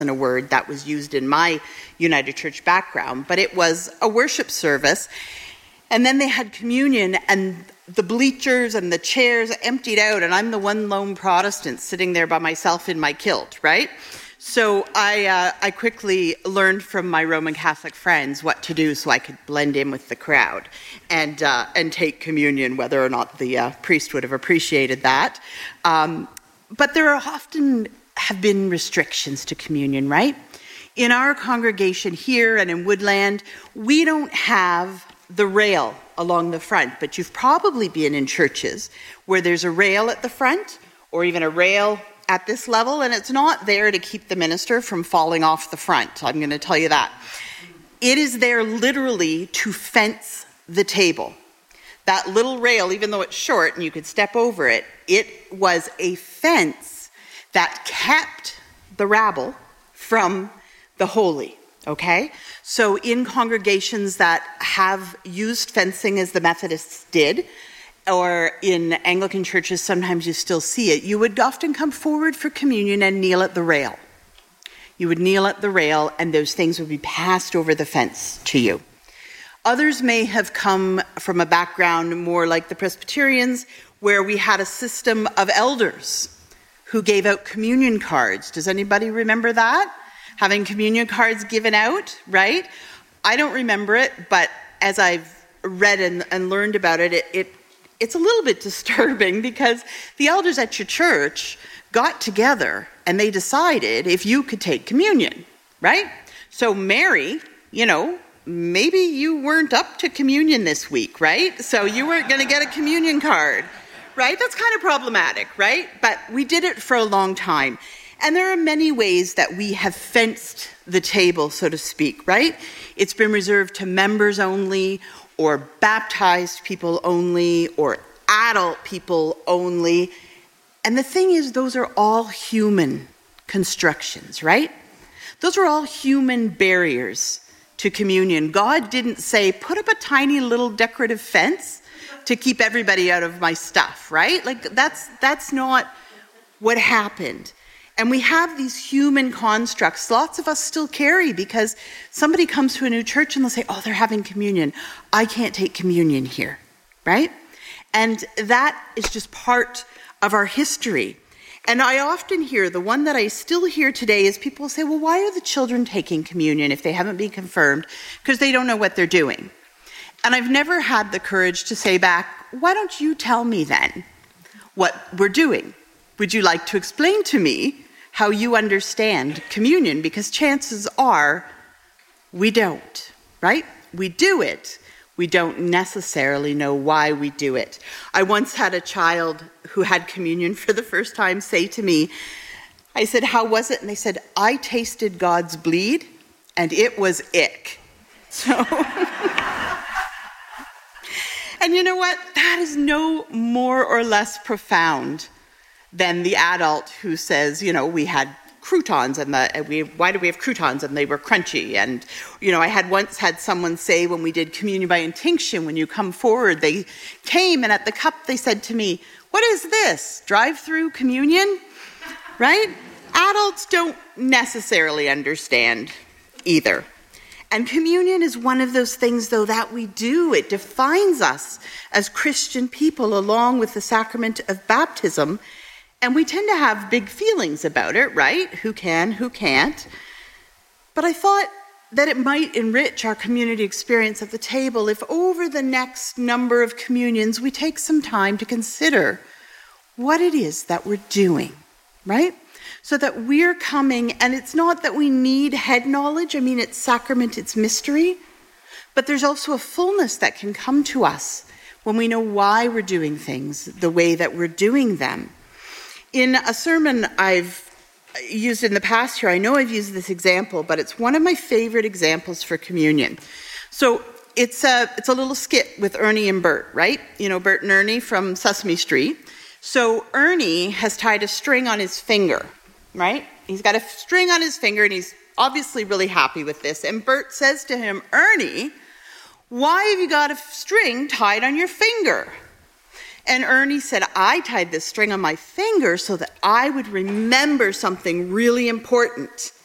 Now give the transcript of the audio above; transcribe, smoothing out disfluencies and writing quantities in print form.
a word that was used in my United Church background, but it was a worship service. And then they had communion, and the bleachers and the chairs emptied out, and I'm the one lone Protestant sitting there by myself in my kilt, right? So I quickly learned from my Roman Catholic friends what to do so I could blend in with the crowd and take communion, whether or not the priest would have appreciated that. But there are often have been restrictions to communion, right? In our congregation here and in Woodland, we don't have the rail along the front, but you've probably been in churches where there's a rail at the front or even a rail at this level, and it's not there to keep the minister from falling off the front. I'm going to tell you that. It is there literally to fence the table. That little rail, even though it's short and you could step over it, it was a fence that kept the rabble from the holy, okay? So in congregations that have used fencing as the Methodists did, or in Anglican churches, sometimes you still see it, you would often come forward for communion and kneel at the rail. You would kneel at the rail and those things would be passed over the fence to you. Others may have come from a background more like the Presbyterians, where we had a system of elders who gave out communion cards. Does anybody remember that? Having communion cards given out, right? I don't remember it, but as I've read and learned about it, it's a little bit disturbing because the elders at your church got together and they decided if you could take communion, right? So Mary, maybe you weren't up to communion this week, right? So you weren't going to get a communion card. Right? That's kind of problematic, right? But we did it for a long time. And there are many ways that we have fenced the table, so to speak, right? It's been reserved to members only, or baptized people only, or adult people only. And the thing is, those are all human constructions, right? Those are all human barriers to communion. God didn't say, put up a tiny little decorative fence to keep everybody out of my stuff, right? Like that's not what happened. And we have these human constructs, lots of us still carry, because somebody comes to a new church and they'll say, oh, they're having communion. I can't take communion here, right? And that is just part of our history. And I often hear, the one that I still hear today is people say, well, why are the children taking communion if they haven't been confirmed? Because they don't know what they're doing. And I've never had the courage to say back, why don't you tell me then what we're doing? Would you like to explain to me how you understand communion? Because chances are we don't, right? We do it. We don't necessarily know why we do it. I once had a child who had communion for the first time say to me, I said, how was it? And they said, I tasted God's bleed and it was ick. So... And you know what? That is no more or less profound than the adult who says, we had croutons and why do we have croutons and they were crunchy? And, I once had someone say when we did communion by intinction, when you come forward, they came and at the cup they said to me, what is this? Drive-through communion? Right? Adults don't necessarily understand either. And communion is one of those things, though, that we do. It defines us as Christian people along with the sacrament of baptism. And we tend to have big feelings about it, right? Who can, who can't. But I thought that it might enrich our community experience at the table if over the next number of communions we take some time to consider what it is that we're doing, right? So that we're coming, and it's not that we need head knowledge. I mean, it's sacrament, it's mystery. But there's also a fullness that can come to us when we know why we're doing things the way that we're doing them. In a sermon I've used in the past here, I know I've used this example, but it's one of my favorite examples for communion. So it's a little skit with Ernie and Bert, right? Bert and Ernie from Sesame Street. So Ernie has tied a string on his finger, right? He's got a string on his finger and he's obviously really happy with this. And Bert says to him, Ernie, why have you got a string tied on your finger? And Ernie said, I tied this string on my finger so that I would remember something really important.